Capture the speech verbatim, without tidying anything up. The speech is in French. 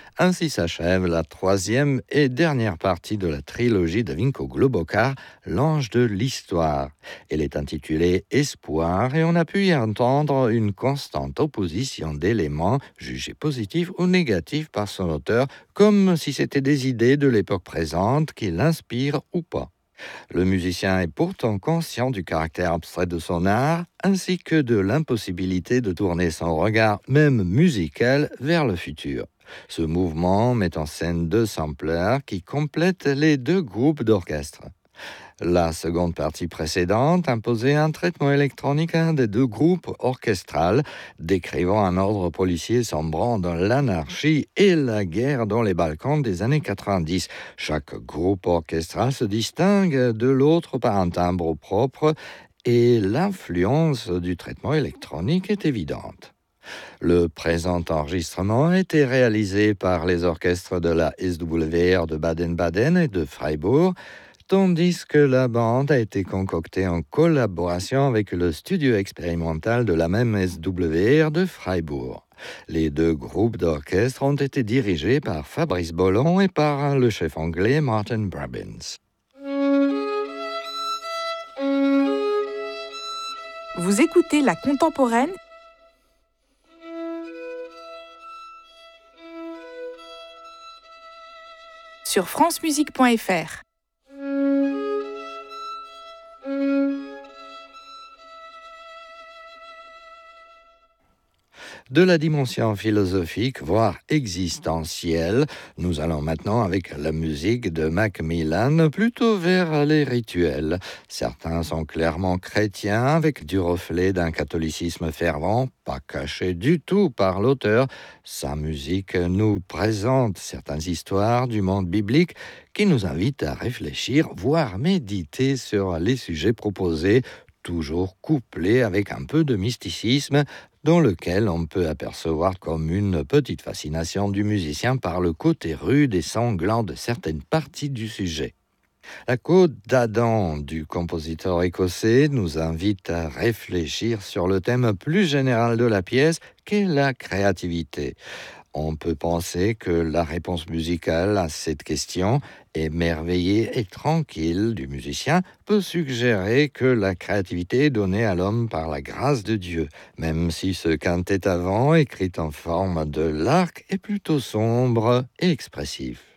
Ainsi s'achève la troisième et dernière partie de la trilogie de Vinko Globokar, L'Ange de l'Histoire. Elle est intitulée Espoir et on a pu y entendre une constante opposition d'éléments jugés positifs ou négatifs par son auteur, comme si c'était des idées de l'époque présente qui l'inspirent ou pas. Le musicien est pourtant conscient du caractère abstrait de son art, ainsi que de l'impossibilité de tourner son regard, même musical, vers le futur. Ce mouvement met en scène deux samplers qui complètent les deux groupes d'orchestre. La seconde partie précédente imposait un traitement électronique à un des deux groupes orchestrales, décrivant un ordre policier sombrant dans l'anarchie et la guerre dans les Balkans des années quatre-vingt-dix. Chaque groupe orchestral se distingue de l'autre par un timbre propre et l'influence du traitement électronique est évidente. Le présent enregistrement a été réalisé par les orchestres de la S W R de Baden-Baden et de Freiburg, tandis que la bande a été concoctée en collaboration avec le studio expérimental de la même S W R de Freiburg. Les deux groupes d'orchestre ont été dirigés par Fabrice Bollon et par le chef anglais Martin Brabbins. Vous écoutez La Contemporaine sur francemusique point f r. De la dimension philosophique, voire existentielle, nous allons maintenant avec la musique de Macmillan plutôt vers les rituels. Certains sont clairement chrétiens avec du reflet d'un catholicisme fervent, pas caché du tout par l'auteur. Sa musique nous présente certaines histoires du monde biblique qui nous invitent à réfléchir, voire méditer sur les sujets proposés, toujours couplés avec un peu de mysticisme, dans lequel on peut apercevoir comme une petite fascination du musicien par le côté rude et sanglant de certaines parties du sujet. La Côte d'Adam du compositeur écossais nous invite à réfléchir sur le thème plus général de la pièce qu'est la créativité. On peut penser que la réponse musicale à cette question, émerveillée et tranquille du musicien, peut suggérer que la créativité est donnée à l'homme par la grâce de Dieu, même si ce quintet avant, écrit en forme de l'arc, est plutôt sombre et expressif.